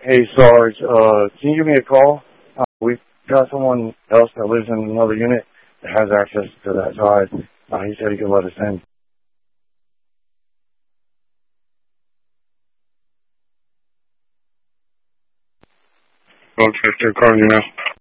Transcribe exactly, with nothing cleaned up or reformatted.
Hey, Sarge, uh, can you give me a call? Uh, we've got someone else that lives in another unit that has access to that side. Uh, he said he could let us in. Rochester, calling you now.